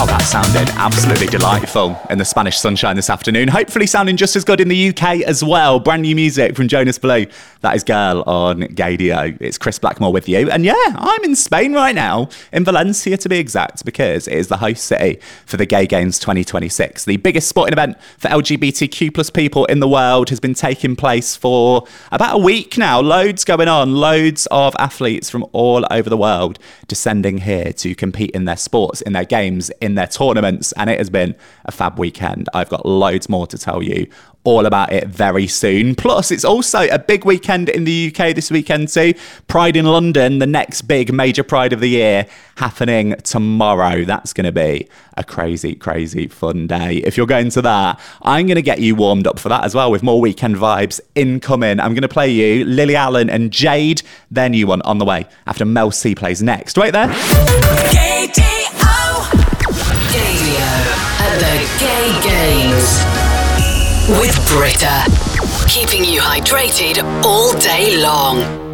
that sounded absolutely delightful in the Spanish sunshine this afternoon. Hopefully sounding just as good in the UK as well. Brand new music from Jonas Blue. That is Girl on Gaydio. It's Chris Blackmore with you. And yeah, I'm in Spain right now, in Valencia to be exact, because it is the host city for the Gay Games 2026. The biggest sporting event for LGBTQ plus people in the world has been taking place for about a week now. Loads going on. Loads of athletes from all over the world descending here to compete in their sports, in their games, in their tournaments, and it has been a fab weekend. I've got loads more to tell you all about it very soon. Plus, it's also a big weekend in the UK this weekend too. Pride in London, the next big major Pride of the year, happening tomorrow. That's going to be a crazy, crazy fun day. If you're going to that, I'm going to get you warmed up for that as well with more weekend vibes incoming. I'm going to play you Lily Allen and Jade, their new one on the way after Mel C plays next. Wait there. Gaydio at the Gay Games with Brita, keeping you hydrated all day long.